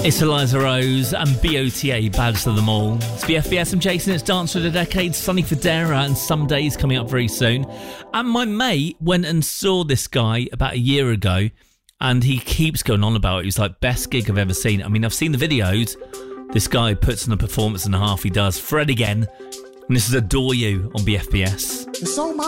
It's Eliza Rose and BOTA, baddest of them all. It's BFBS and Jason. It's Dance for the Decade, Sonny Fodera and Some Days coming up very soon. And my mate went and saw this guy about a year ago, and he keeps going on about it. He was like, best gig I've ever seen. I mean, I've seen the videos. This guy puts on a performance and a half. He does. Fred again. And this is Adore You on BFBS. It's so